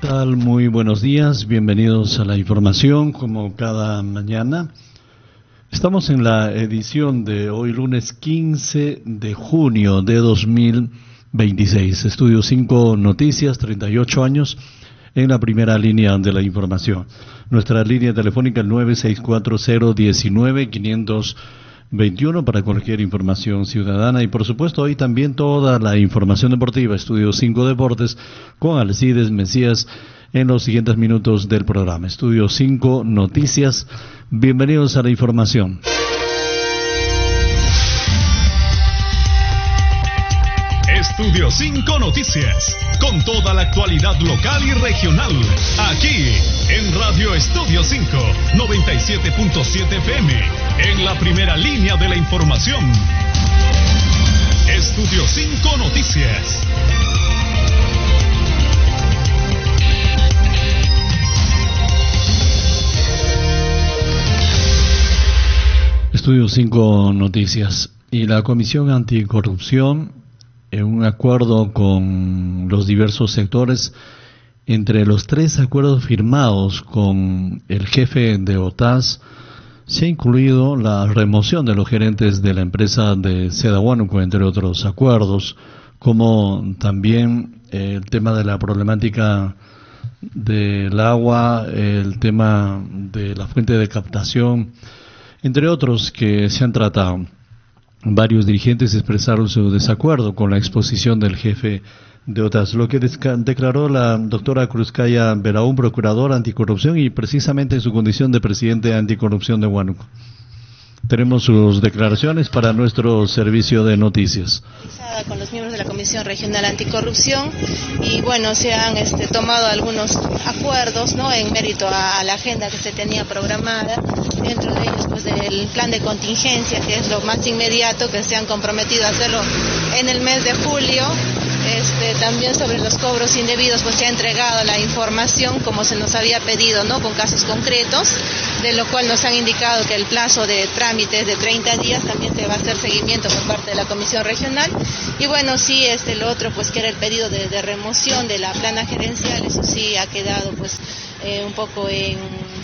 tal? Muy buenos días, bienvenidos a la información como cada mañana. Estamos en la edición de hoy lunes 15 de junio de 2026. Estudio 5 Noticias, 38 años en la primera línea de la información. Nuestra línea telefónica el 964-019-521 para cualquier información ciudadana y por supuesto hoy también toda la información deportiva. Estudio 5 Deportes con Alcides Mesías en los siguientes minutos del programa. Estudio 5 Noticias. Bienvenidos a la información. Estudio 5 Noticias, con toda la actualidad local y regional, aquí en Radio Estudio 5, 97.7 FM, en la primera línea de la información. Estudio 5 Noticias. Estudio 5 Noticias y la Comisión Anticorrupción, en un acuerdo con los diversos sectores, entre los 3 acuerdos firmados con el jefe de OTAS, se ha incluido la remoción de los gerentes de la empresa de Seda Huánuco, entre otros acuerdos, como también el tema de la problemática del agua, el tema de la fuente de captación, entre otros que se han tratado. Varios dirigentes expresaron su desacuerdo con la exposición del jefe de OTAS, lo que declaró la doctora Cruzcaya Beraún, procuradora anticorrupción y precisamente en su condición de presidente anticorrupción de Huánuco. Tenemos sus declaraciones para nuestro servicio de noticias. Con los miembros de la Comisión Regional Anticorrupción y bueno, se han tomado algunos acuerdos, ¿no?, en mérito a la agenda que se tenía programada, dentro de ellos pues el plan de contingencia, que es lo más inmediato, que se han comprometido a hacerlo en el mes de julio. También sobre los cobros indebidos pues se ha entregado la información como se nos había pedido, ¿no?, con casos concretos, de lo cual nos han indicado que el plazo de trámites de 30 días también se va a hacer seguimiento por parte de la Comisión Regional. Y bueno, sí, lo otro pues que era el pedido de remoción de la plana gerencial, eso sí ha quedado pues un poco en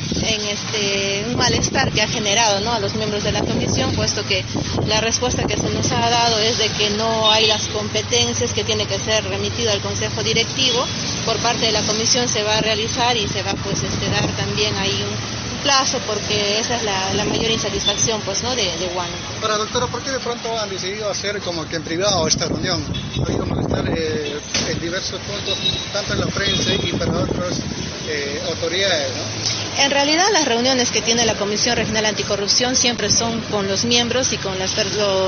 un malestar que ha generado, ¿no?, a los miembros de la comisión, puesto que la respuesta que se nos ha dado es de que no hay las competencias, que tiene que ser remitido al Consejo Directivo. Por parte de la comisión se va a realizar y se va pues dar también ahí un plazo, porque esa es la mayor insatisfacción pues, ¿no?, de Huánuco. Ahora, doctora, ¿por qué de pronto han decidido hacer como que en privado esta reunión? Ha habido malestar en diversos puntos, tanto en la prensa y para otras autoridades, ¿no? En realidad las reuniones que tiene la Comisión Regional Anticorrupción siempre son con los miembros y con las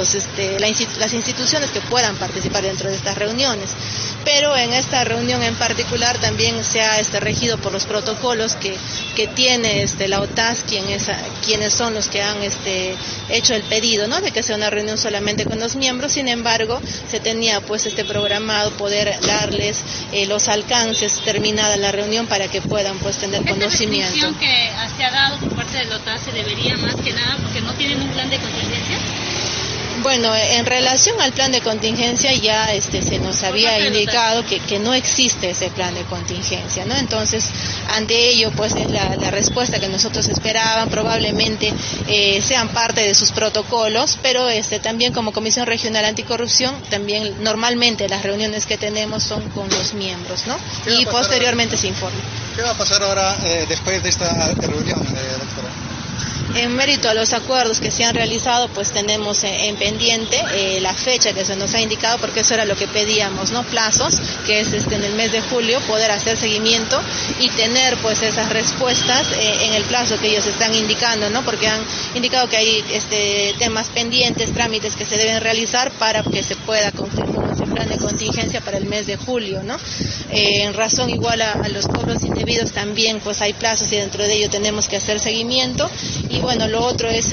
instituciones que puedan participar dentro de estas reuniones. Pero en esta reunión en particular también se ha regido por los protocolos que tiene la OTAS, quienes son los que han hecho el pedido, ¿no?, de que sea una reunión solamente con los miembros. Sin embargo, se tenía pues programado poder darles los alcances terminada la reunión para que puedan pues tener conocimiento. ¿Esta restricción que se ha dado por parte del OTAS se debería más que nada porque no tienen un plan de contingencia? Bueno, en relación al plan de contingencia ya se nos había indicado que no existe ese plan de contingencia, ¿no? Entonces, ante ello, pues es la respuesta que nosotros esperaban, probablemente sean parte de sus protocolos, pero también como Comisión Regional Anticorrupción, también normalmente las reuniones que tenemos son con los miembros, ¿no? Y posteriormente se informa. ¿Qué va a pasar ahora después de esta reunión, doctora? En mérito a los acuerdos que se han realizado, pues tenemos en pendiente la fecha que se nos ha indicado, porque eso era lo que pedíamos, ¿no?, plazos, que es en el mes de julio, poder hacer seguimiento y tener pues esas respuestas en el plazo que ellos están indicando, ¿no?, porque han indicado que hay temas pendientes, trámites que se deben realizar para que se pueda cumplir con ese plan de contingencia para el mes de julio, ¿no? En razón igual a los cobros indebidos también pues hay plazos y dentro de ello tenemos que hacer seguimiento. Y bueno, lo otro es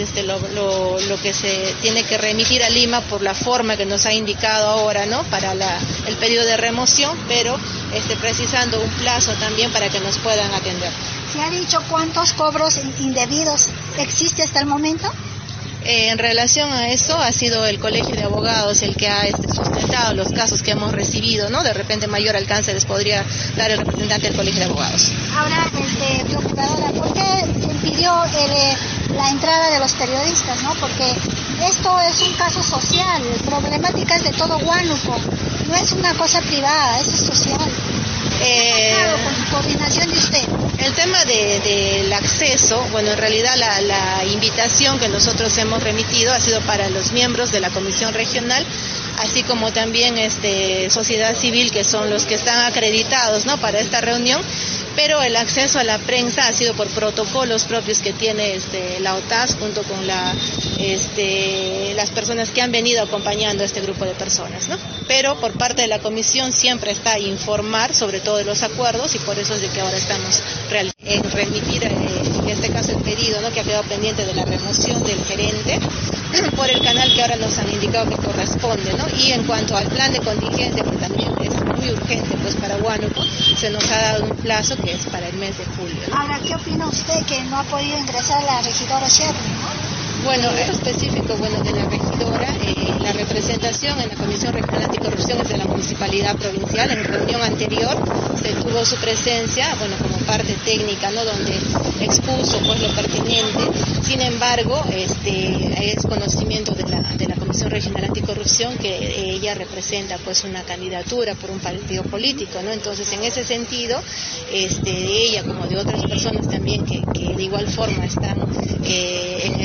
lo que se tiene que remitir a Lima por la forma que nos ha indicado ahora, ¿no?, para el pedido de remoción, pero precisando un plazo también para que nos puedan atender. ¿Se ha dicho cuántos cobros indebidos existe hasta el momento? En relación a eso, ha sido el Colegio de Abogados el que ha sustentado los casos que hemos recibido, ¿no? De repente mayor alcance les podría dar el representante del Colegio de Abogados. Ahora, procuradora, ¿por qué impidió la entrada de los periodistas, no? Porque esto es un caso social, la problemática es de todo Huánuco, no es una cosa privada, eso es social. Claro, con coordinación de usted. El tema del acceso, bueno, en realidad la invitación que nosotros hemos remitido ha sido para los miembros de la Comisión Regional, así como también sociedad civil, que son los que están acreditados, ¿no?, para esta reunión. Pero el acceso a la prensa ha sido por protocolos propios que tiene la OTAS junto con las personas que han venido acompañando a este grupo de personas, ¿no? Pero por parte de la comisión siempre está a informar sobre todo de los acuerdos, y por eso es de que ahora estamos en remitir en este caso el pedido, ¿no?, que ha quedado pendiente de la remoción del gerente por el canal que ahora nos han indicado que corresponde, ¿no? Y en cuanto al plan de contingencia, que también es muy urgente pues para Huánuco, se nos ha dado un plazo que es para el mes de julio, ¿no? Ahora, ¿qué opina usted que no ha podido ingresar la regidora Sherry, no? Bueno, es específico, de la regidora, la representación en la Comisión Regional Anticorrupción es de la Municipalidad Provincial. En reunión anterior se tuvo su presencia, como parte técnica, ¿no?, donde expuso pues lo pertinente. Sin embargo, es conocimiento de la Comisión Regional Anticorrupción que ella representa pues una candidatura por un partido político, ¿no? Entonces, en ese sentido, de ella como de otras personas también que de igual forma están en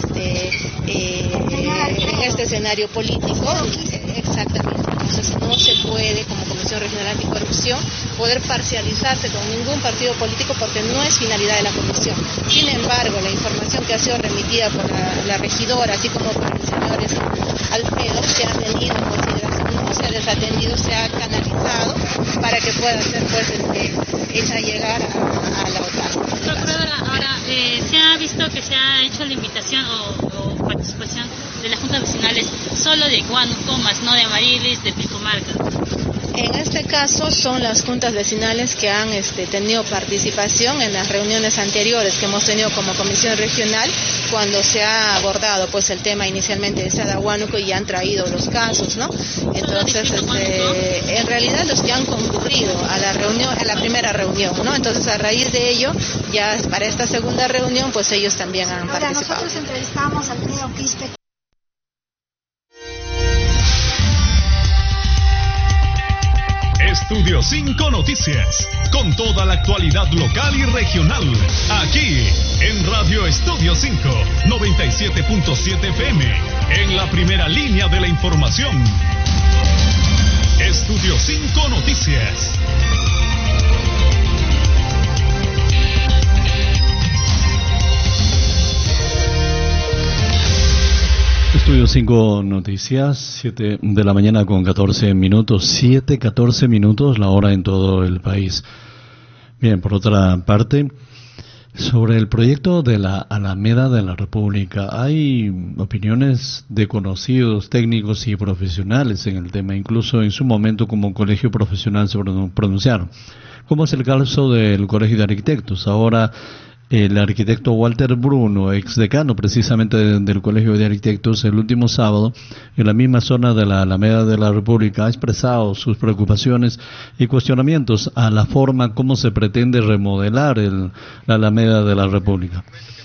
este escenario político, exactamente. Entonces no se puede, como Comisión Regional Anticorrupción, poder parcializarse con ningún partido político porque no es finalidad de la comisión. Sin embargo, la información que ha sido remitida por la regidora, así como por el señor Alfredo, se ha tenido en consideración, no se ha desatendido, se ha canalizado para que pueda ser esa llegar a la OTAN. Procuradora, ahora se ha visto que se ha hecho la invitación o participación de las juntas vecinales solo de Huánuco, más no de Amarilis, de Pilcomarca. En este caso son las juntas vecinales que han tenido participación en las reuniones anteriores que hemos tenido como comisión regional, cuando se ha abordado pues el tema inicialmente de Sada Huánuco y han traído los casos, ¿no? Entonces, en realidad los que han concurrido a la reunión, a la primera reunión, ¿no? Entonces, a raíz de ello, ya para esta segunda reunión, pues ellos también han participado. Nosotros entrevistamos al Alfredo Quispe. Estudio 5 Noticias, con toda la actualidad local y regional, aquí en Radio Estudio 5, 97.7 FM, en la primera línea de la información. Estudio 5 Noticias. Estudio 5 Noticias, 7 de la mañana con 14 minutos, 7:14 minutos, la hora en todo el país. Bien, por otra parte, sobre el proyecto de la Alameda de la República, hay opiniones de conocidos técnicos y profesionales en el tema, incluso en su momento como colegio profesional se pronunciaron, como es el caso del Colegio de Arquitectos. Ahora, el arquitecto Walter Bruno, exdecano precisamente del Colegio de Arquitectos, el último sábado, en la misma zona de la Alameda de la República, ha expresado sus preocupaciones y cuestionamientos a la forma como se pretende remodelar la Alameda de la República.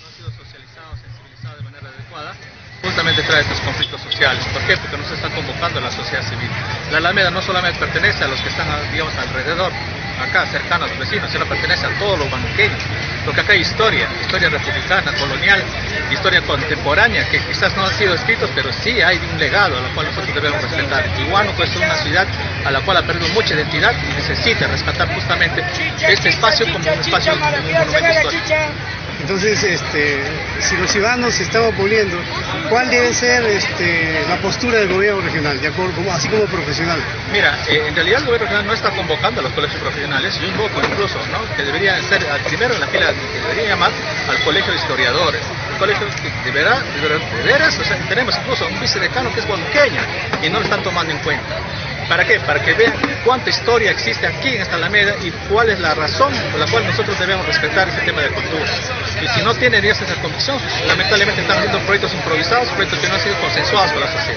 Justamente trae estos conflictos sociales. ¿Por qué? Porque nos está convocando la sociedad civil. La Alameda no solamente pertenece a los que están, digamos, alrededor, acá cercanos, vecinos, sino pertenece a todos los huánuqueños. Porque acá hay historia republicana, colonial, historia contemporánea, que quizás no han sido escritos, pero sí hay un legado a la cual nosotros debemos respetar. Y Huánuco es una ciudad a la cual ha perdido mucha identidad y necesita rescatar justamente este espacio como un espacio, como un monumento histórico. Entonces, si los ciudadanos se están oponiendo, ¿cuál debe ser la postura del gobierno regional, así como profesional? Mira, en realidad el gobierno regional no está convocando a los colegios profesionales. Yo invoco incluso, ¿no?, que debería ser primero en la fila, que debería llamar al colegio de historiadores. El colegio que de veras, o sea, tenemos incluso un vicedecano que es huánuqueño y no lo están tomando en cuenta. ¿Para qué? Para que vean cuánta historia existe aquí en esta Alameda y cuál es la razón por la cual nosotros debemos respetar este tema de cultura. Y si no tienen esa convicción, lamentablemente están haciendo proyectos improvisados, proyectos que no han sido consensuados con la sociedad.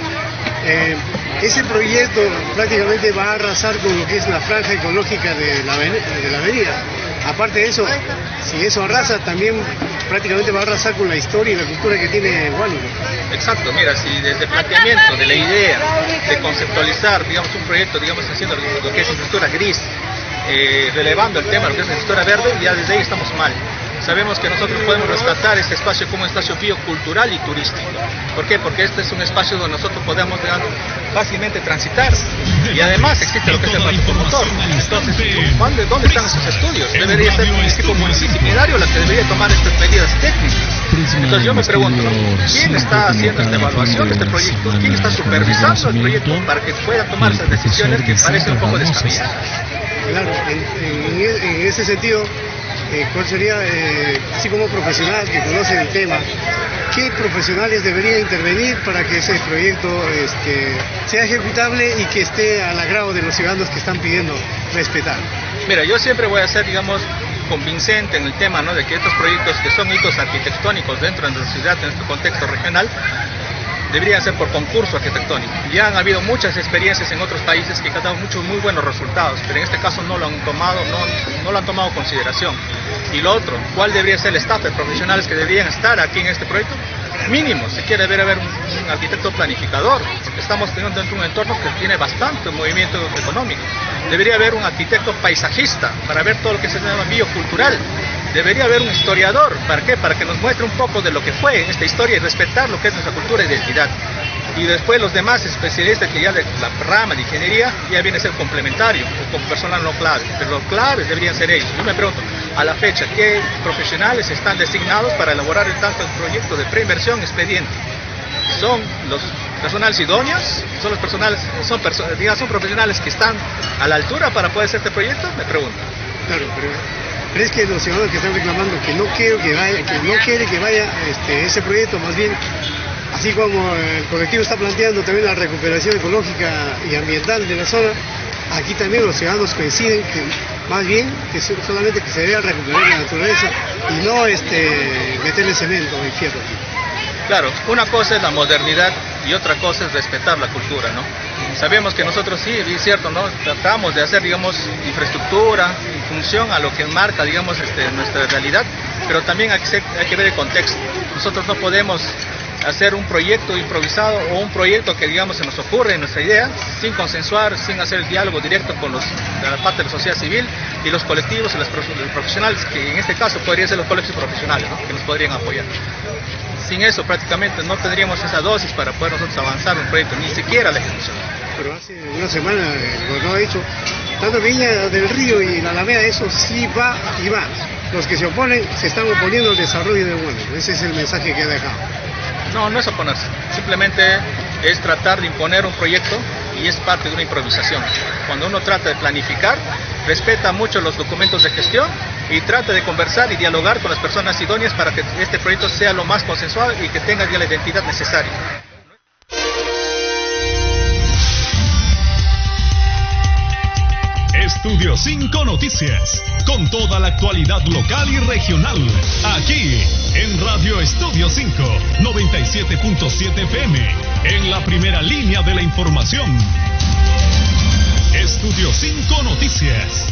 Ese proyecto prácticamente va a arrasar con lo que es la franja ecológica de la avenida. Aparte de eso, si eso arrasa, también prácticamente va a arrasar con la historia y la cultura que tiene Huánuco. Exacto, mira, si desde el planteamiento de la idea de conceptualizar, digamos, un proyecto, digamos, haciendo lo que es infraestructura gris, relevando el tema de lo que es la infraestructura verde, ya desde ahí estamos mal. Sabemos que nosotros podemos rescatar este espacio como un espacio biocultural y turístico. ¿Por qué? Porque este es un espacio donde nosotros podemos, digamos, fácilmente transitar. Y además existe lo que es el tráfico motor. Entonces, ¿dónde están esos estudios? Debería ser un municipio multidisciplinario la que debería tomar estas medidas técnicas. Entonces yo me pregunto, ¿quién está haciendo esta evaluación de este proyecto? ¿Quién está supervisando el proyecto para que pueda tomar esas decisiones que parecen un poco descabelladas? Claro, en ese sentido, ¿cuál sería, así como profesional que conoce el tema, qué profesionales deberían intervenir para que ese proyecto sea ejecutable y que esté al agrado de los ciudadanos que están pidiendo respetar? Mira, yo siempre voy a ser, digamos, convincente en el tema, ¿no?, de que estos proyectos que son hitos arquitectónicos dentro de la ciudad, en este contexto regional, deberían ser por concurso arquitectónico. Ya han habido muchas experiencias en otros países que han dado muchos muy buenos resultados, pero en este caso no lo han tomado, no lo han tomado en consideración. Y lo otro, ¿cuál debería ser el staff de profesionales que deberían estar aquí en este proyecto? Mínimo, si quiere haber un arquitecto planificador, porque estamos teniendo dentro de un entorno que tiene bastante movimiento económico. Debería haber un arquitecto paisajista para ver todo lo que se llama biocultural. Debería haber un historiador, ¿para qué? Para que nos muestre un poco de lo que fue esta historia y respetar lo que es nuestra cultura e identidad. Y después los demás especialistas que ya de la rama de ingeniería ya viene a ser complementario o con personal no clave, pero los claves deberían ser ellos. Yo me pregunto, a la fecha, ¿qué profesionales están designados para elaborar tanto el proyecto de preinversión expediente? ¿Son los personales idóneos? ¿Son los personales, son profesionales que están a la altura para poder hacer este proyecto? Me pregunto. Claro, pero es que los ciudadanos que están reclamando que no quiere que vaya ese proyecto, más bien, así como el colectivo está planteando también la recuperación ecológica y ambiental de la zona, aquí también los ciudadanos coinciden que más bien que solamente que se debe recuperar la naturaleza y no meterle cemento y fierro. Claro, una cosa es la modernidad y otra cosa es respetar la cultura, ¿no? Sabemos que nosotros sí, es cierto, ¿no?, tratamos de hacer, digamos, infraestructura en función a lo que marca, digamos, nuestra realidad, pero también hay que ver el contexto. Nosotros no podemos hacer un proyecto improvisado o un proyecto que, digamos, se nos ocurre en nuestra idea, sin consensuar, sin hacer el diálogo directo con la parte de la sociedad civil y los colectivos y los profesionales, que en este caso podrían ser los colectivos profesionales, ¿no?, que nos podrían apoyar. Sin eso prácticamente no tendríamos esa dosis para poder nosotros avanzar un proyecto, ni siquiera la ejecución. Pero hace una semana, lo ha dicho, tanto Viña del Río y la Alameda, eso sí va y va. Los que se oponen se están oponiendo al desarrollo de Huánuco. Ese es el mensaje que ha dejado. No es oponerse, simplemente es tratar de imponer un proyecto y es parte de una improvisación. Cuando uno trata de planificar, respeta mucho los documentos de gestión y trata de conversar y dialogar con las personas idóneas para que este proyecto sea lo más consensuado y que tenga ya la identidad necesaria. Estudio 5 Noticias, con toda la actualidad local y regional, aquí en Radio Estudio 5, 97.7 FM, en la primera línea de la información. Estudio 5 Noticias.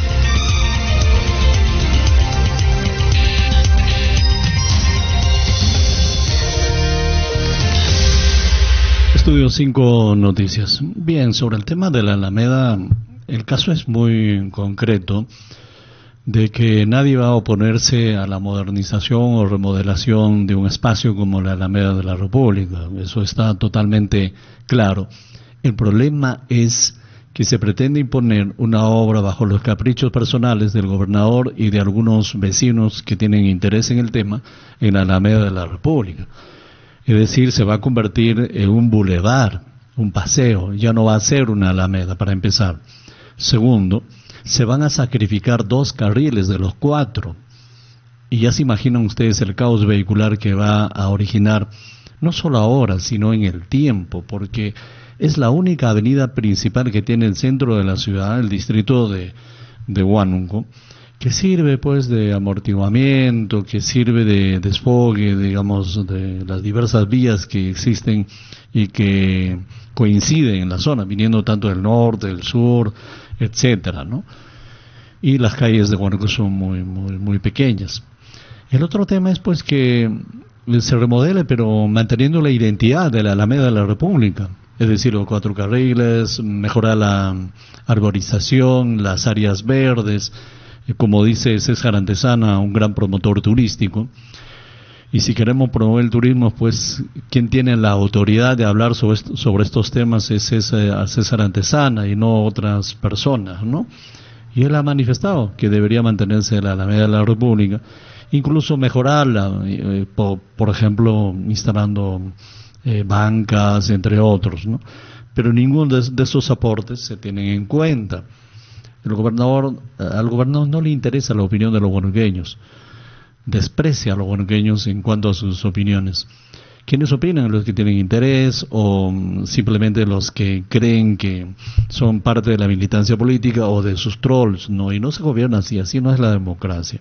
Estudio 5 Noticias. Bien, sobre el tema de la Alameda, el caso es muy concreto, de que nadie va a oponerse a la modernización o remodelación de un espacio como la Alameda de la República. Eso está totalmente claro. El problema es que se pretende imponer una obra bajo los caprichos personales del gobernador y de algunos vecinos que tienen interés en el tema en la Alameda de la República. Es decir, se va a convertir en un bulevar, un paseo, ya no va a ser una alameda para empezar. Segundo, se van a sacrificar 2 carriles de los 4. Y ya se imaginan ustedes el caos vehicular que va a originar, no solo ahora, sino en el tiempo, porque es la única avenida principal que tiene el centro de la ciudad, el distrito de Huánuco, que sirve pues de amortiguamiento, que sirve de desfogue, digamos, de las diversas vías que existen y que coinciden en la zona, viniendo tanto del norte, del sur, etcétera, ¿no? Y las calles de Huánuco son muy pequeñas. El otro tema es pues que se remodele, pero manteniendo la identidad de la Alameda de la República, es decir, los 4 carriles, mejorar la arborización, las áreas verdes, como dice César Antezana, un gran promotor turístico. Y si queremos promover el turismo, pues quien tiene la autoridad de hablar sobre estos temas es César Antezana y no otras personas, ¿no? Y él ha manifestado que debería mantenerse la Alameda de la República, incluso mejorarla, por ejemplo, instalando bancas, entre otros, ¿no? Pero ninguno de esos aportes se tienen en cuenta. Al gobernador no le interesa la opinión de los huánuqueños, desprecia a los huánuqueños en cuanto a sus opiniones. ¿Quiénes opinan? Los que tienen interés o simplemente los que creen que son parte de la militancia política o de sus trolls, ¿no? Y no se gobierna así no es la democracia.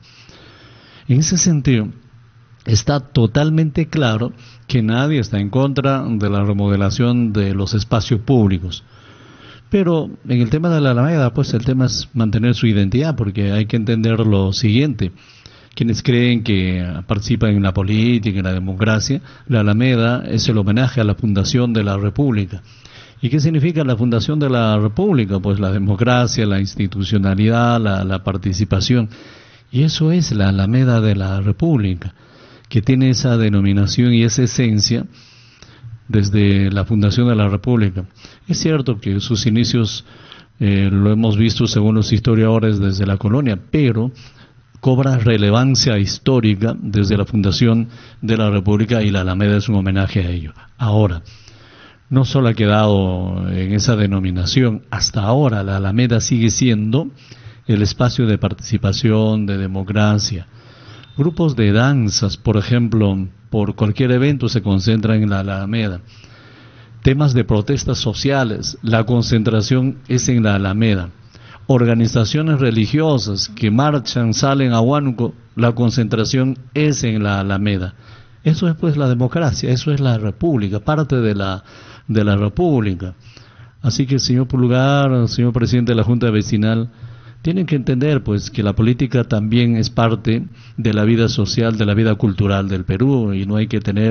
En ese sentido, está totalmente claro que nadie está en contra de la remodelación de los espacios públicos. Pero en el tema de la Alameda, pues el tema es mantener su identidad, porque hay que entender lo siguiente. Quienes creen que participan en la política, en la democracia, la Alameda es el homenaje a la fundación de la República. ¿Y qué significa la fundación de la República? Pues la democracia, la institucionalidad, la participación. Y eso es la Alameda de la República, que tiene esa denominación y esa esencia desde la fundación de la República. Es cierto que sus inicios lo hemos visto según los historiadores desde la colonia, pero cobra relevancia histórica desde la fundación de la República y la Alameda es un homenaje a ello. Ahora, no solo ha quedado en esa denominación, hasta ahora la Alameda sigue siendo el espacio de participación, de democracia. Grupos de danzas, por ejemplo, por cualquier evento se concentran en la Alameda. Temas de protestas sociales, la concentración es en la Alameda. Organizaciones religiosas que marchan, salen a Huánuco, la concentración es en la Alameda. Eso es pues la democracia, eso es la República, parte de la República. Así que, señor Pulgar, señor presidente de la Junta Vecinal, tienen que entender pues que la política también es parte de la vida social, de la vida cultural del Perú, y no hay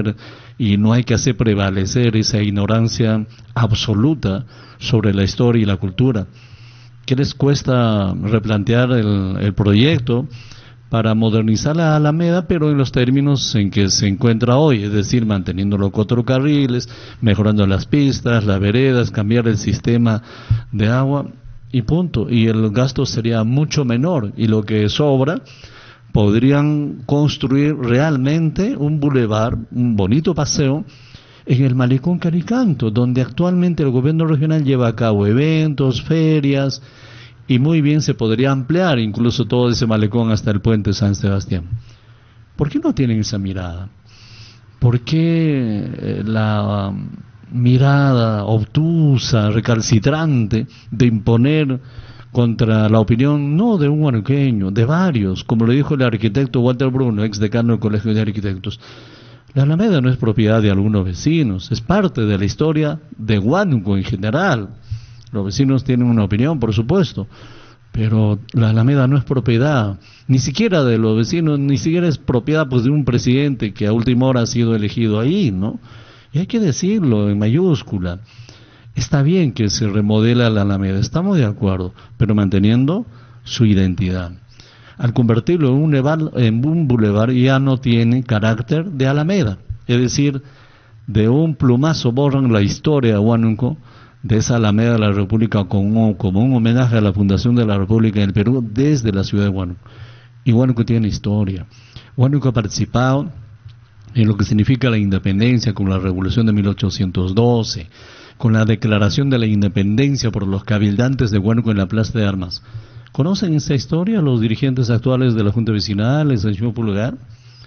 que hacer prevalecer esa ignorancia absoluta sobre la historia y la cultura. ¿Qué les cuesta replantear el proyecto para modernizar la Alameda, pero en los términos en que se encuentra hoy? Es decir, manteniendo los 4 carriles, mejorando las pistas, las veredas, cambiar el sistema de agua y punto. Y el gasto sería mucho menor, y lo que sobra podrían construir realmente un bulevar, un bonito paseo en el Malecón Caricanto, donde actualmente el gobierno regional lleva a cabo eventos, ferias, y muy bien se podría ampliar incluso todo ese malecón hasta el puente San Sebastián. ¿Por qué no tienen esa mirada? ¿Por qué la mirada obtusa, recalcitrante de imponer contra la opinión no de un huánuqueño, de varios, como lo dijo el arquitecto Walter Bruno, ex decano del Colegio de Arquitectos? La Alameda no es propiedad de algunos vecinos, es parte de la historia de Huánuco en general. Los vecinos tienen una opinión, por supuesto, pero la Alameda no es propiedad, ni siquiera de los vecinos, ni siquiera es propiedad pues de un presidente que a última hora ha sido elegido ahí, ¿no? Y hay que decirlo en mayúscula. Está bien que se remodela la Alameda, estamos de acuerdo, pero manteniendo su identidad. Al convertirlo en un bulevar ya no tiene carácter de Alameda, es decir, de un plumazo borran la historia de Huánuco, de esa Alameda de la República como un homenaje a la fundación de la República del Perú desde la ciudad de Huánuco. Y Huánuco tiene historia. Huánuco ha participado en lo que significa la independencia con la Revolución de 1812, con la declaración de la independencia por los cabildantes de Huánuco en la Plaza de Armas. ¿Conocen esa historia los dirigentes actuales de la Junta Vecinal, el señor Pulgar?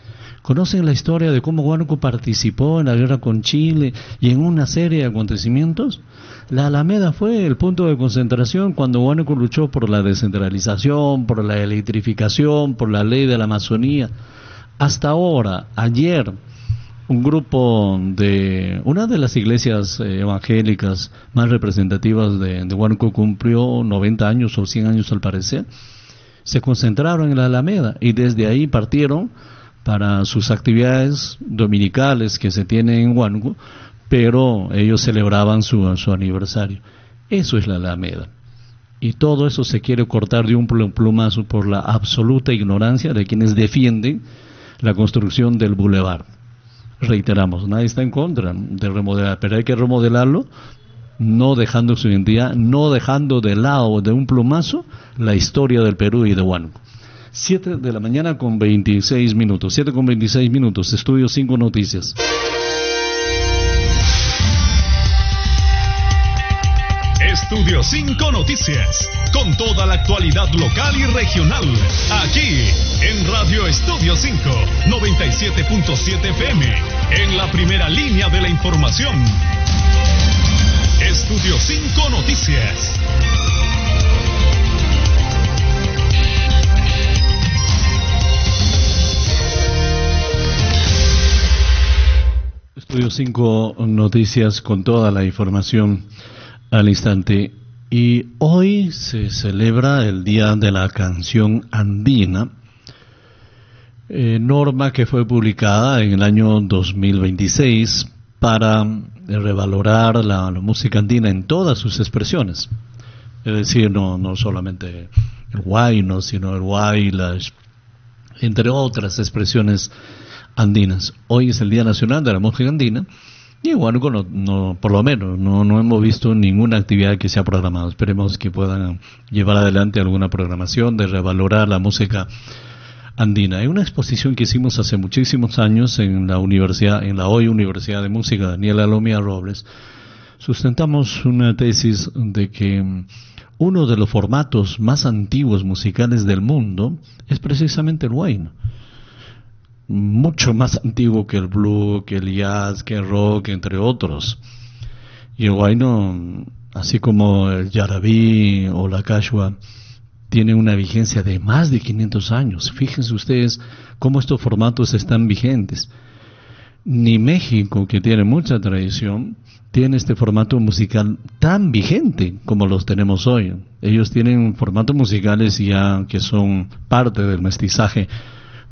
¿Conocen la historia de cómo Huánuco participó en la guerra con Chile y en una serie de acontecimientos? La Alameda fue el punto de concentración cuando Huánuco luchó por la descentralización, por la electrificación, por la ley de la Amazonía. Hasta ahora, ayer, un grupo de una de las iglesias evangélicas más representativas de Huánuco cumplió 90 años o 100 años al parecer. Se concentraron en la Alameda y desde ahí partieron para sus actividades dominicales que se tienen en Huánuco, pero ellos celebraban su aniversario. Eso es la Alameda. Y todo eso se quiere cortar de un plumazo por la absoluta ignorancia de quienes defienden la construcción del bulevar. Reiteramos, nadie está en contra de remodelar, pero hay que remodelarlo no dejando su identidad, no dejando de lado de un plumazo la historia del Perú y de Huánuco. 7 de la mañana con 26 minutos, 7 con 26 minutos, Estudio 5 Noticias. Estudio 5 Noticias, con toda la actualidad local y regional, aquí en Radio Estudio 5, 97.7 FM, en la primera línea de la información. Estudio 5 Noticias. Estudio 5 Noticias con toda la información al instante. Y hoy se celebra el Día de la Canción Andina, norma que fue publicada en el año 2026 para revalorar la música andina en todas sus expresiones. Es decir, no solamente el huayno, sino el huaylas, entre otras expresiones andinas. Hoy es el Día Nacional de la Música Andina y en Huánuco por lo menos no hemos visto ninguna actividad que sea programada. Esperemos que puedan llevar adelante alguna programación de revalorar la música andina. Hay una exposición que hicimos hace muchísimos años en la universidad, en la hoy Universidad de Música Daniela Lomía Robles. Sustentamos una tesis de que uno de los formatos más antiguos musicales del mundo es precisamente el huayno. Mucho más antiguo que el blues, que el jazz, que el rock, entre otros. Y el huayno, así como el yarabí o la cachua, tiene una vigencia de más de 500 años. Fíjense ustedes cómo estos formatos están vigentes. Ni México, que tiene mucha tradición, tiene este formato musical tan vigente como los tenemos hoy. Ellos tienen formatos musicales ya que son parte del mestizaje